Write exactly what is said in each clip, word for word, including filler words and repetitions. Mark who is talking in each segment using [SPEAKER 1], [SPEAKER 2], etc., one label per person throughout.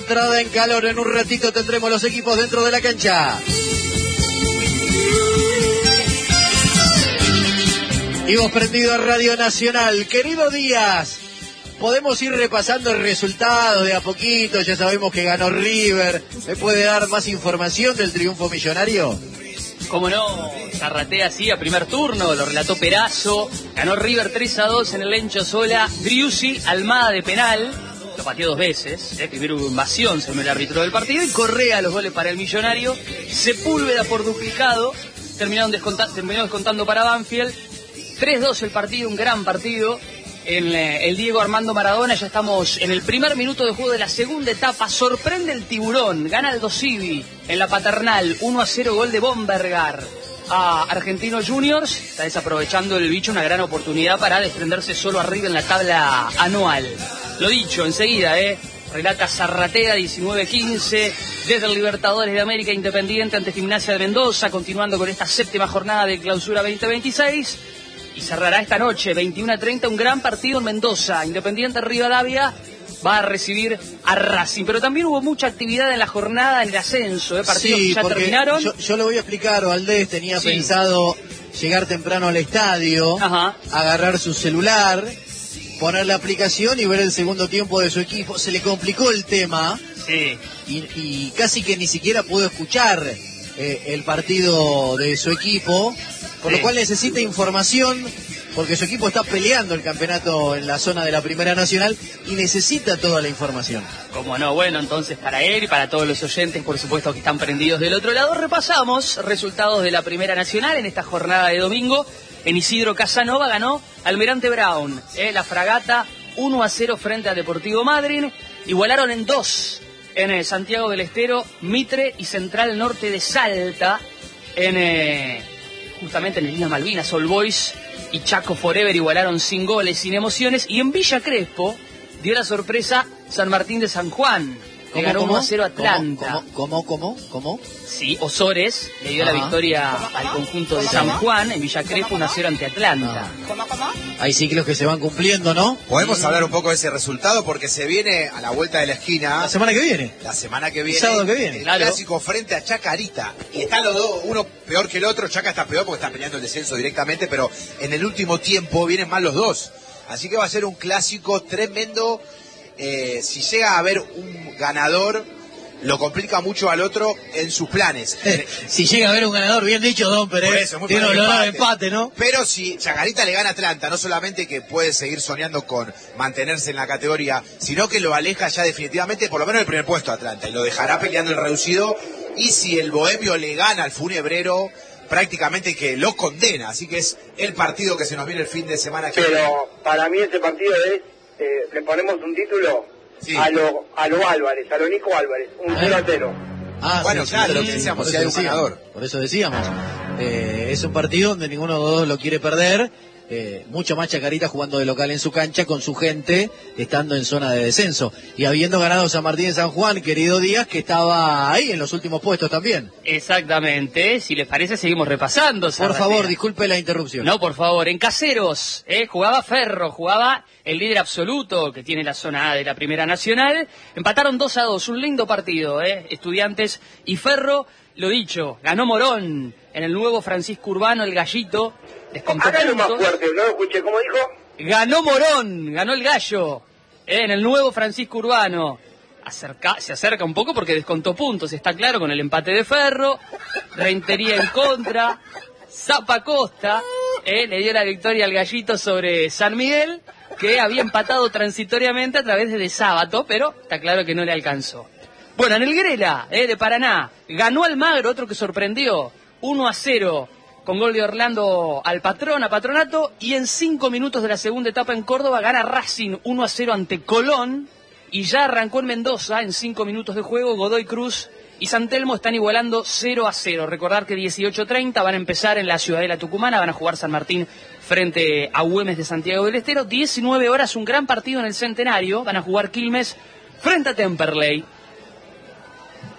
[SPEAKER 1] entrada en calor. En un ratito tendremos los equipos dentro de la cancha. Y vos prendido a Radio Nacional. Querido Díaz, podemos ir repasando el resultado de a poquito. Ya sabemos que ganó River. ¿Me puede dar más información del triunfo millonario?
[SPEAKER 2] Cómo no, Zarratea sí a primer turno, lo relató Perazo. Ganó River tres a dos en el Lencho Sola. Driussi, Almada de penal, lo pateó dos veces. ¿eh? Primero hubo invasión, según el árbitro del partido. Y Correa los goles para el millonario. Sepúlveda por duplicado. Terminaron desconta- terminó descontando para Banfield. tres dos el partido, un gran partido. En eh, el Diego Armando Maradona, ya estamos en el primer minuto de juego de la segunda etapa. Sorprende el Tiburón, gana el Dosivi en la Paternal, uno a cero, gol de Bombergar a Argentinos Juniors. Está desaprovechando el bicho una gran oportunidad para desprenderse solo arriba en la tabla anual. Lo dicho, enseguida, eh, relata Zarratea, diecinueve quince, desde el Libertadores de América, Independiente ante Gimnasia de Mendoza, continuando con esta séptima jornada de Clausura veinte veintiséis. Y cerrará esta noche, veintiuno a treinta, un gran partido en Mendoza. Independiente Rivadavia va a recibir a Racing. Pero también hubo mucha actividad en la jornada en el ascenso, ¿eh? Partidos
[SPEAKER 1] Sí,
[SPEAKER 2] que ya terminaron.
[SPEAKER 1] Yo, yo lo voy a explicar, Valdés tenía sí. pensado llegar temprano al estadio,
[SPEAKER 2] Ajá.
[SPEAKER 1] agarrar su celular, poner la aplicación y ver el segundo tiempo de su equipo. Se le complicó el tema
[SPEAKER 2] sí.
[SPEAKER 1] y, y casi que ni siquiera pudo escuchar eh, el partido de su equipo. Por sí. lo cual necesita información, porque su equipo está peleando el campeonato en la zona de la Primera Nacional y necesita toda la información.
[SPEAKER 2] Como no, bueno, entonces para él y para todos los oyentes, por supuesto, que están prendidos del otro lado, repasamos resultados de la Primera Nacional en esta jornada de domingo. En Isidro Casanova ganó Almirante Brown, eh, la Fragata, uno a cero frente a Deportivo Madryn. Igualaron en dos en eh, Santiago del Estero, Mitre y Central Norte de Salta, en... Eh, justamente en el Islas Malvinas, All Boys y Chaco Forever igualaron sin goles, sin emociones. Y en Villa Crespo dio la sorpresa San Martín de San Juan, que ganó uno a cero Atlanta.
[SPEAKER 1] ¿Cómo, cómo, cómo, cómo?
[SPEAKER 2] Sí, Osores le dio Ajá. la victoria al conjunto de San Juan en Villa Crespo, uno a cero ante Atlanta.
[SPEAKER 1] ¿Cómo, cómo? Hay ciclos que se van cumpliendo, ¿no?
[SPEAKER 3] Podemos hablar un poco de ese resultado porque se viene a la vuelta de la esquina.
[SPEAKER 1] La semana que viene.
[SPEAKER 3] La semana que viene.
[SPEAKER 1] El sábado que viene.
[SPEAKER 3] El
[SPEAKER 2] claro.
[SPEAKER 3] clásico frente a Chacarita. Y están los dos, uno peor que el otro. Chaca está peor porque está peleando el descenso directamente, pero en el último tiempo vienen mal los dos. Así que va a ser un clásico tremendo. Eh, si llega a haber un ganador, lo complica mucho al otro en sus planes.
[SPEAKER 1] Si llega a haber un ganador, bien dicho, Don Pérez. Tiene un olor de empate, ¿no?
[SPEAKER 3] Pero si Chacarita le gana a Atlanta, no solamente que puede seguir soñando con mantenerse en la categoría, sino que lo aleja ya definitivamente, por lo menos del primer puesto a Atlanta, y lo dejará peleando el reducido. Y si el Bohemio le gana al Funebrero, prácticamente que lo condena. Así que es el partido que se nos viene el fin de semana que
[SPEAKER 4] Pero
[SPEAKER 3] viene.
[SPEAKER 4] para mí ese partido es, eh, le ponemos un título sí. a lo a lo Álvarez, a lo Nico Álvarez, un cero a cero.
[SPEAKER 1] Ah,
[SPEAKER 3] bueno,
[SPEAKER 1] sí,
[SPEAKER 3] claro,
[SPEAKER 1] sí,
[SPEAKER 3] lo que decíamos,
[SPEAKER 1] por
[SPEAKER 3] si hay un
[SPEAKER 1] decíamos,
[SPEAKER 3] ganador.
[SPEAKER 1] Por eso decíamos, eh, es un partido donde ninguno de los dos lo quiere perder. Eh, mucho más Chacarita jugando de local en su cancha con su gente, estando en zona de descenso y habiendo ganado San Martín de San Juan, querido Díaz, que estaba ahí en los últimos puestos también.
[SPEAKER 2] Exactamente, si les parece seguimos repasando.
[SPEAKER 1] Por favor, disculpe la interrupción.
[SPEAKER 2] No, por favor, en Caseros, eh, jugaba Ferro, jugaba el líder absoluto que tiene la zona A de la Primera Nacional. Empataron dos a dos, un lindo partido, eh, Estudiantes y Ferro. Lo dicho, ganó Morón en el nuevo Francisco Urbano, el Gallito. Descontó
[SPEAKER 4] Acá lo más
[SPEAKER 2] puntos.
[SPEAKER 4] fuerte, no lo escuché, ¿cómo dijo?
[SPEAKER 2] Ganó Morón, ganó el Gallo, eh, en el nuevo Francisco Urbano. Acerca, se acerca un poco porque descontó puntos, está claro, con el empate de Ferro. Rentería en contra. Zapa Costa eh, le dio la victoria al Gallito sobre San Miguel, que había empatado transitoriamente a través de De Sábato, pero está claro que no le alcanzó. Bueno, en el Grela, eh, de Paraná, ganó Almagro, otro que sorprendió, uno a cero, con gol de Orlando al Patrón, a Patronato, y en cinco minutos de la segunda etapa en Córdoba gana Racing uno a cero ante Colón, y ya arrancó en Mendoza, en cinco minutos de juego, Godoy Cruz y San Telmo están igualando cero a cero. Recordar que dieciocho treinta van a empezar en la Ciudadela Tucumana, van a jugar San Martín frente a Güemes de Santiago del Estero, diecinueve horas, un gran partido en el Centenario, van a jugar Quilmes frente a Temperley.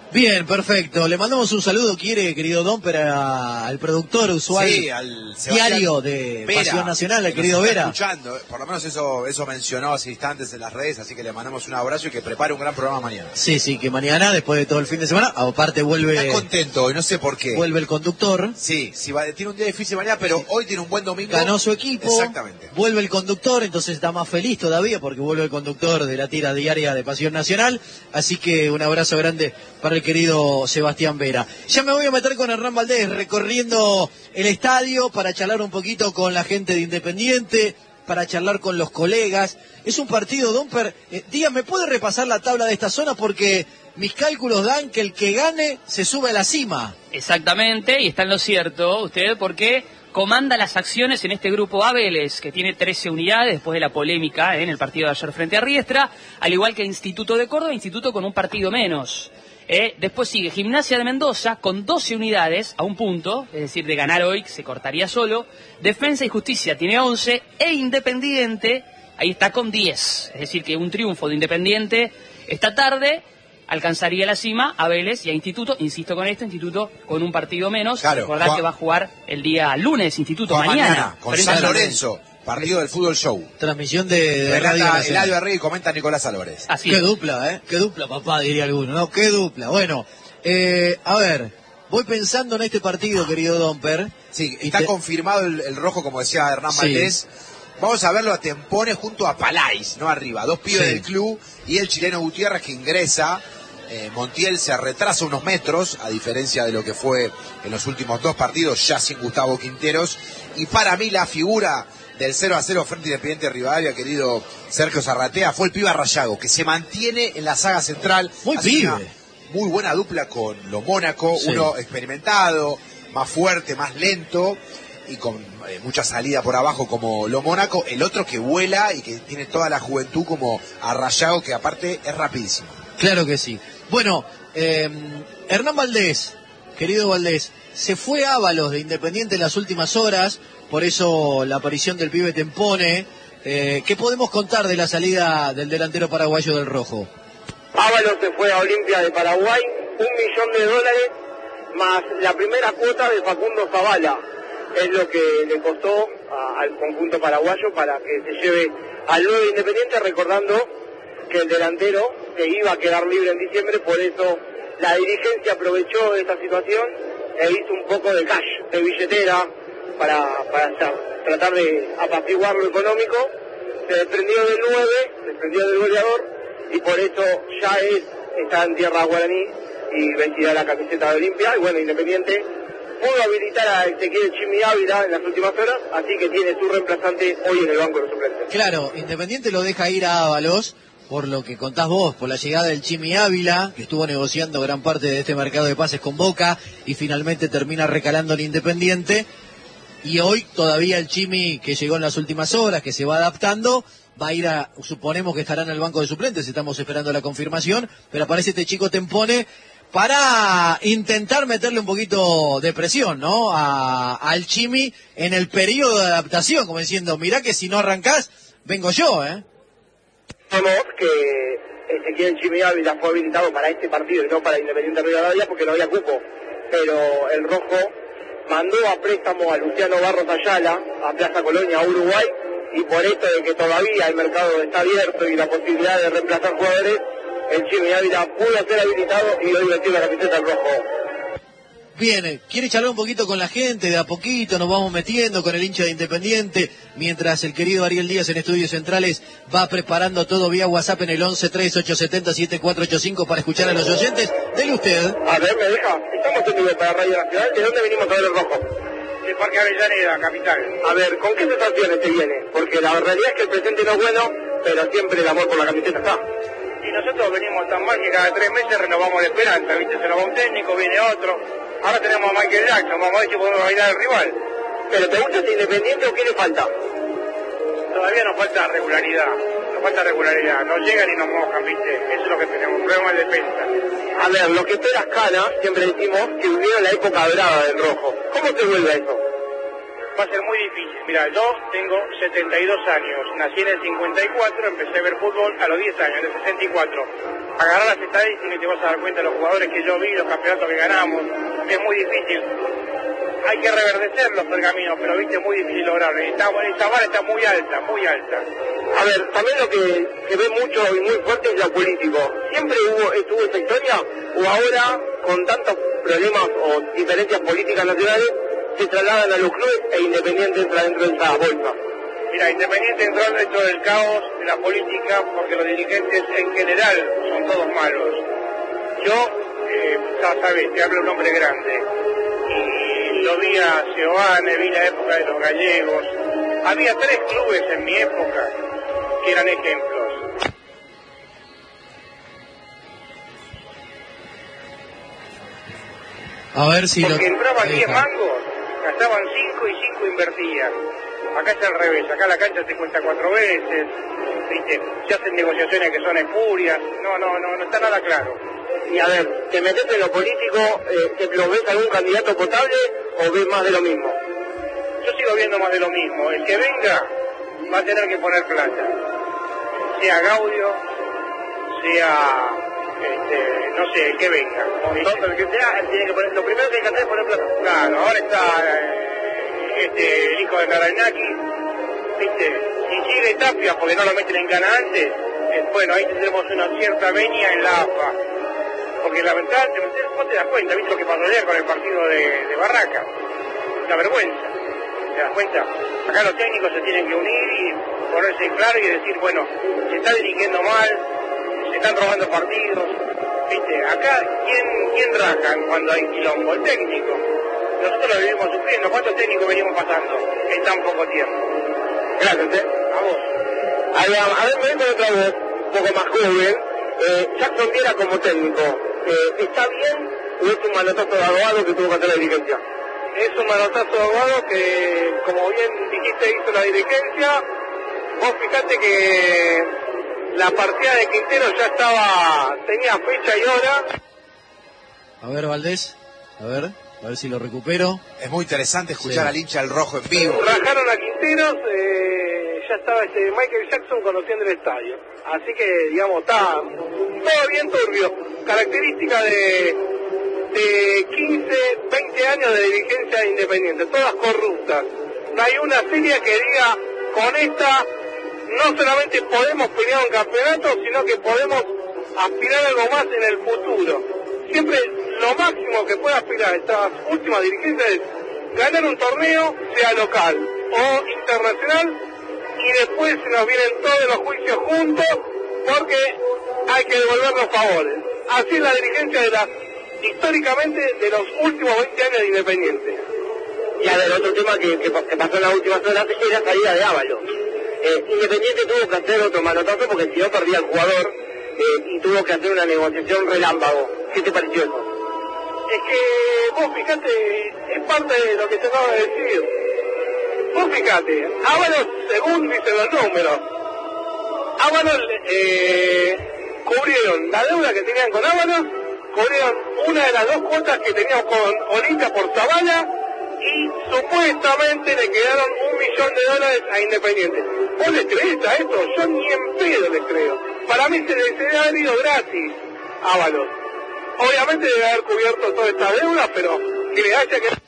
[SPEAKER 1] Bien, perfecto. Le mandamos un saludo, quiere, querido Domper, al productor usual
[SPEAKER 3] sí, al
[SPEAKER 1] diario de
[SPEAKER 3] Vera,
[SPEAKER 1] Pasión Nacional, el
[SPEAKER 3] que
[SPEAKER 1] querido
[SPEAKER 3] nos está
[SPEAKER 1] Vera.
[SPEAKER 3] Escuchando, por lo menos eso eso mencionó hace instantes en las redes, así que le mandamos un abrazo y que prepare un gran programa mañana.
[SPEAKER 1] Sí, sí, que mañana, después de todo el fin de semana, aparte vuelve...
[SPEAKER 3] Está contento, y no sé por qué.
[SPEAKER 1] Vuelve el conductor.
[SPEAKER 3] Sí, sí va, tiene un día difícil mañana, pero hoy tiene un buen domingo.
[SPEAKER 1] Ganó su equipo.
[SPEAKER 3] Exactamente.
[SPEAKER 1] Vuelve el conductor, entonces está más feliz todavía porque vuelve el conductor de la tira diaria de Pasión Nacional. Así que un abrazo grande para el querido Sebastián Vera. Ya me voy a meter con Hernán Valdés recorriendo el estadio para charlar un poquito con la gente de Independiente, para charlar con los colegas. Es un partido, Domper. Eh, dígame, ¿puede repasar la tabla de esta zona? Porque mis cálculos dan que el que gane se sube a la cima.
[SPEAKER 2] Exactamente, y está en lo cierto usted, porque comanda las acciones en este grupo A Vélez, que tiene trece unidades después de la polémica en el partido de ayer frente a Riestra, al igual que Instituto de Córdoba, Instituto con un partido menos. Eh, después sigue Gimnasia de Mendoza con doce unidades a un punto, es decir, de ganar hoy se cortaría solo. Defensa y Justicia tiene once e Independiente ahí está con diez. Es decir, que un triunfo de Independiente esta tarde alcanzaría la cima a Vélez y a Instituto. Insisto con esto, Instituto con un partido menos.
[SPEAKER 3] Claro,
[SPEAKER 2] Recordad
[SPEAKER 3] Juan,
[SPEAKER 2] que va a jugar el día lunes Instituto mañana.
[SPEAKER 3] mañana con San Lorenzo. Partido del Fútbol Show.
[SPEAKER 1] Transmisión de, de Radio Nacional.
[SPEAKER 3] Eladio Arregui y comenta Nicolás Álvarez.
[SPEAKER 2] Así
[SPEAKER 1] Qué
[SPEAKER 2] es.
[SPEAKER 1] dupla, ¿eh? Qué dupla, papá, diría alguno, ¿no? Qué dupla. Bueno, eh, a ver, voy pensando en este partido, querido Domper.
[SPEAKER 3] Sí, está
[SPEAKER 1] te...
[SPEAKER 3] confirmado el, el rojo, como decía Hernán
[SPEAKER 1] sí.
[SPEAKER 3] Valdés. Vamos a verlo a Tempone junto a Palais, ¿no? Arriba. Dos pibes
[SPEAKER 1] sí.
[SPEAKER 3] del club y el chileno Gutiérrez que ingresa. Eh, Montiel se retrasa unos metros, a diferencia de lo que fue en los últimos dos partidos, ya sin Gustavo Quinteros. Y para mí la figura del cero a cero frente a Independiente Rivadavia, querido Sergio Zarratea, fue el pibe Rayago, que se mantiene en la saga central.
[SPEAKER 1] Muy pibe.
[SPEAKER 3] Muy buena dupla con lo Mónaco, sí. Uno experimentado, más fuerte, más lento y con eh, mucha salida por abajo como lo Mónaco. El otro que vuela y que tiene toda la juventud como a Rayago, que aparte es rapidísimo.
[SPEAKER 1] Claro que sí. Bueno, eh, Hernán Valdés, querido Valdés, se fue Ábalos de Independiente en las últimas horas, por eso la aparición del pibe Tempone. Eh, ¿Qué podemos contar de la salida del delantero paraguayo del Rojo?
[SPEAKER 4] Ábalos se fue a Olimpia de Paraguay, un millón de dólares más la primera cuota de Facundo Zavala. Es lo que le costó a, al conjunto paraguayo para que se lleve al nuevo Independiente, recordando que el delantero se iba a quedar libre en diciembre, por eso la dirigencia aprovechó esta situación e hizo un poco de cash, de billetera, para, para tratar de apaciguar lo económico. Se desprendió del nueve, se desprendió del goleador, y por eso ya es, está en tierra guaraní y vestirá la camiseta de Olimpia. Y bueno, Independiente pudo habilitar a Ezequiel Chimi Ávila en las últimas horas, así que tiene su reemplazante hoy en el banco de los suplentes.
[SPEAKER 1] Claro, Independiente lo deja ir a Ábalos, por lo que contás vos, por la llegada del Chimi Ávila, que estuvo negociando gran parte de este mercado de pases con Boca y finalmente termina recalando el Independiente. Y hoy todavía el Chimi, que llegó en las últimas horas, que se va adaptando, va a ir a, suponemos que estará en el banco de suplentes, estamos esperando la confirmación, pero aparece este chico Tempone para intentar meterle un poquito de presión, ¿no? A, al Chimi en el periodo de adaptación, como diciendo, mirá que si no arrancás, vengo yo, ¿eh?
[SPEAKER 4] Sabemos que Ezequiel Chimi Ávila fue habilitado para este partido y no para Independiente Rivadavia porque no había cupo, pero el Rojo mandó a préstamo a Luciano Barros Ayala, a Plaza Colonia, a Uruguay, y por esto de que todavía el mercado está abierto y la posibilidad de reemplazar jugadores, el Chimi Ávila pudo ser habilitado y hoy vestir la camiseta del Rojo.
[SPEAKER 1] Bien, quiere charlar un poquito con la gente, de a poquito nos vamos metiendo con el hincha de Independiente, mientras el querido Ariel Díaz en Estudios Centrales va preparando todo vía WhatsApp en el once tres ocho siete cero siete cuatro ocho cinco para escuchar a los oyentes. Dele usted.
[SPEAKER 4] A ver, me deja. Estamos en vivo para Radio Nacional. ¿De dónde venimos a ver el Rojo?
[SPEAKER 5] Del Parque Avellaneda, capital.
[SPEAKER 4] A ver, ¿con qué sensaciones te viene? Porque la realidad es que el presente no es bueno, pero siempre el amor por la camiseta está.
[SPEAKER 5] Y nosotros venimos tan mal que cada tres meses renovamos la esperanza, ¿viste? Se nos va un técnico, viene otro. Ahora tenemos a Michael Jackson, vamos a ver si podemos bailar al rival.
[SPEAKER 4] ¿Pero te gusta este Independiente o qué le falta?
[SPEAKER 5] Todavía nos falta regularidad, nos falta regularidad. No llegan y nos mojan, ¿viste? Eso es lo que tenemos, un problema de defensa.
[SPEAKER 4] A ver, lo que esperas Cana, siempre decimos que vivieron la época dorada del Rojo. ¿Cómo se vuelve a eso?
[SPEAKER 5] va a ser muy difícil. Mira, yo tengo setenta y dos años, nací en el cincuenta y cuatro, empecé a ver fútbol a los diez años, en el sesenta y cuatro. Agarrar las estadísticas y te vas a dar cuenta de los jugadores que yo vi, los campeonatos que ganamos, es muy difícil. Hay que reverdecer los pergaminos, pero viste, es muy difícil lograrlo. Esta, esta vara está muy alta, muy alta.
[SPEAKER 4] A ver, también lo que se ve mucho y muy fuerte es lo político. ¿Siempre hubo, estuvo esa historia o ahora, con tantos problemas o diferencias políticas nacionales, se trasladan a los clubes e Independiente entra dentro de esa bolsa?
[SPEAKER 5] Mira, Independiente entró dentro del caos de la política porque los dirigentes en general son todos malos. Yo, eh, ya sabes, te hablo un hombre grande. Y lo vi a Seoane, vi la época de los gallegos. Había tres clubes en mi época que eran ejemplos.
[SPEAKER 1] A ver si
[SPEAKER 5] Porque
[SPEAKER 1] lo...
[SPEAKER 5] entraban diez
[SPEAKER 1] Deja.
[SPEAKER 5] mangos, gastaban cinco y cinco invertían. Acá es al revés, acá la cancha se cuenta cuatro veces, ¿viste? Se hacen negociaciones que son espurias, no, no, no, no está nada claro.
[SPEAKER 4] Y a ver, ¿te metes en lo político, eh, te lo ves algún candidato potable o ves más de lo mismo?
[SPEAKER 5] Yo sigo viendo más de lo mismo, el que venga va a tener que poner plata, sea Gaudio, sea, este, no sé, el que venga.
[SPEAKER 4] Todo el que sea, él tiene que poner, lo primero que hay que hacer es poner plata.
[SPEAKER 5] Claro, ahora está eh, este, el hijo de Karainaki, ¿viste? Si sigue Tapia porque no lo meten en Cana antes, eh, bueno, ahí tendremos una cierta venia en la A F A. Porque lamentablemente, vos te das cuenta, ¿viste lo que pasó ayer con el partido de, de Barraca? La vergüenza, ¿te das cuenta? Acá los técnicos se tienen que unir y ponerse en claro y decir, bueno, se está dirigiendo mal, se están robando partidos, ¿viste? Acá, ¿quién, quién rajan cuando hay quilombo? El técnico. Nosotros lo vivimos sufriendo. ¿Cuántos técnicos venimos pasando en tan poco tiempo?
[SPEAKER 4] Gracias, ¿eh?
[SPEAKER 5] A vos.
[SPEAKER 4] Ahí va. A ver, me vengo otra voz, un poco más joven. Eh, Jackson Viera como técnico, eh, ¿está bien o es un manotazo de abogado que tuvo que hacer la dirigencia?
[SPEAKER 5] Es un manotazo de abogado que, como bien dijiste, hizo la dirigencia. Vos fijate que la partida de Quintero ya estaba, tenía fecha y hora.
[SPEAKER 1] A ver, Valdés, a ver, a ver si lo recupero.
[SPEAKER 3] Es muy interesante escuchar
[SPEAKER 1] Sí.
[SPEAKER 3] al hincha del rojo en vivo.
[SPEAKER 5] Rajaron a Quinteros, eh, ya estaba este Michael Jackson conociendo el estadio. Así que, digamos, está todo bien turbio. Característica de, de quince, veinte años de dirigencia Independiente, todas corruptas. No hay una serie que diga, con esta no solamente podemos pelear un campeonato, sino que podemos aspirar a algo más en el futuro. Siempre lo máximo que puede aspirar estas últimas dirigencias es ganar un torneo, sea local o internacional, y después se nos vienen todos los juicios juntos porque hay que devolver los favores. Así es la dirigencia de la, históricamente, de los últimos veinte años de Independiente.
[SPEAKER 4] Y a ver, otro tema que, que, que pasó en las últimas horas es la salida de Ábalos. Eh, Independiente tuvo que hacer otro manotazo porque si no perdía el jugador eh, y tuvo que hacer una negociación relámpago. ¿Qué te pareció eso?
[SPEAKER 5] Es que vos fíjate, es parte de lo que te acabo de decir. Vos fíjate, Ábalos, según dicen los números, Ábalos eh, cubrieron la deuda que tenían con Ábalos, cubrieron una de las dos cuotas que teníamos con Olimpia por Zavala y supuestamente le quedaron un millón de dólares a Independiente. ¿Vos les crees a esto? Yo ni en pedo les creo. Para mí se les ha ido gratis Ábalos. Obviamente debe haber cubierto toda esta deuda, pero que le haya que...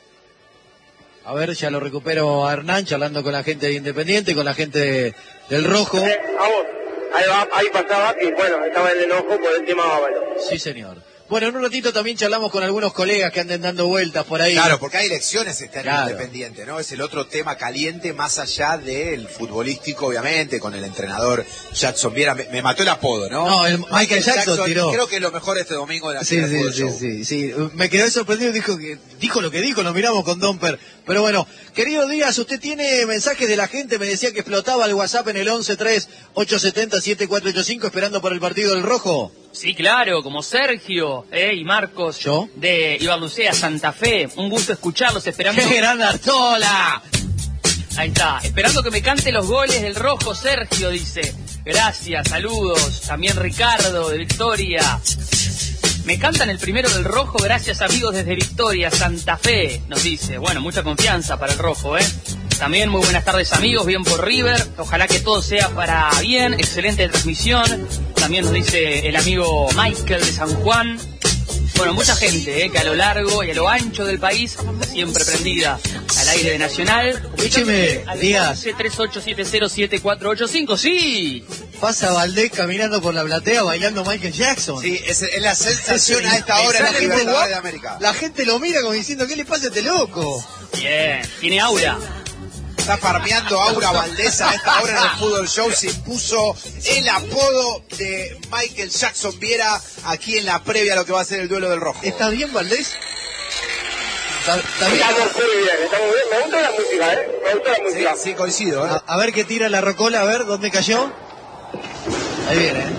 [SPEAKER 1] A ver, ya lo recupero a Hernán, charlando con la gente de Independiente, con la gente de- del Rojo.
[SPEAKER 4] Eh, a vos. Ahí, va, ahí pasaba que, bueno, estaba el enojo por el tema Ábalos.
[SPEAKER 1] Sí, señor. Bueno, en un ratito también charlamos con algunos colegas que anden dando vueltas por ahí.
[SPEAKER 3] Claro, porque hay elecciones está en
[SPEAKER 1] Claro.
[SPEAKER 3] Independiente, ¿no? Es el otro tema caliente más allá del futbolístico, obviamente, con el entrenador Jackson Viera. Me, me mató el apodo, ¿no?
[SPEAKER 1] No, el Michael Jackson tiró.
[SPEAKER 3] Creo que es lo mejor este domingo de la
[SPEAKER 1] Sí,
[SPEAKER 3] Final
[SPEAKER 1] sí,
[SPEAKER 3] Fútbol
[SPEAKER 1] sí,
[SPEAKER 3] Show.
[SPEAKER 1] sí, sí. Me quedé sorprendido, dijo que dijo lo que dijo, nos miramos con Domper. Pero bueno, querido Díaz, usted tiene mensajes de la gente, me decía que explotaba el WhatsApp en el once tres ocho siete cero siete cuatro ocho cinco esperando por el partido del Rojo.
[SPEAKER 2] Sí, claro, como Sergio eh, y Marcos
[SPEAKER 1] ¿Yo?
[SPEAKER 2] de Ibarlucea, Santa Fe. Un gusto escucharlos, esperando...
[SPEAKER 1] ¡Qué gran Artola!
[SPEAKER 2] Ahí está, esperando que me cante los goles del Rojo. Sergio dice, gracias, saludos. También Ricardo de Victoria. Me cantan el primero del Rojo, gracias amigos desde Victoria, Santa Fe, nos dice. Bueno, mucha confianza para el Rojo, ¿eh? También muy buenas tardes amigos, bien por River, ojalá que todo sea para bien, excelente transmisión. También nos dice el amigo Michael de San Juan. Bueno, mucha gente eh, que a lo largo y a lo ancho del país está siempre prendida al aire de Nacional.
[SPEAKER 1] Escúcheme, Díaz.
[SPEAKER 2] tres ocho siete cero siete cuatro ocho cinco, sí.
[SPEAKER 1] Pasa Valdés caminando por la platea bailando Michael Jackson.
[SPEAKER 3] Sí, es, es la sensación a esta hora en la Libertadores de América.
[SPEAKER 1] La gente lo mira como diciendo, ¿qué le pasa a este loco?
[SPEAKER 2] Bien, tiene aura.
[SPEAKER 3] Está farmeando Aura Valdés a esta hora en el Fútbol Show. Se impuso el apodo de Michael Jackson Viera aquí en la previa a lo que va a ser el duelo del Rojo.
[SPEAKER 1] ¿Está bien Valdés? ¿Está, está bien?
[SPEAKER 4] Estamos muy bien, estamos bien. Me gusta la música, ¿eh? Me gusta la
[SPEAKER 3] Sí,
[SPEAKER 4] música.
[SPEAKER 3] sí, coincido, ¿eh?
[SPEAKER 1] A, a ver qué tira la rocola, a ver dónde cayó. Ahí viene, ¿eh?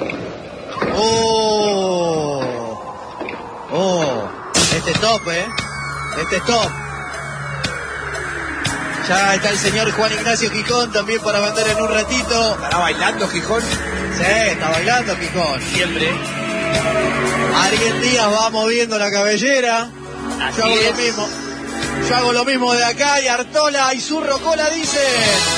[SPEAKER 1] ¡Oh! ¡Oh! Este es top, ¿eh? Este es top. Ya está el señor Juan Ignacio Gijón también para vender en un ratito.
[SPEAKER 3] ¿Estará bailando Gijón?
[SPEAKER 1] Sí, está bailando Gijón.
[SPEAKER 2] Siempre.
[SPEAKER 1] Ariel Díaz va moviendo la cabellera.
[SPEAKER 2] Así
[SPEAKER 1] Yo hago
[SPEAKER 2] es.
[SPEAKER 1] lo mismo. Yo hago lo mismo de acá y Artola y su rocola dicen.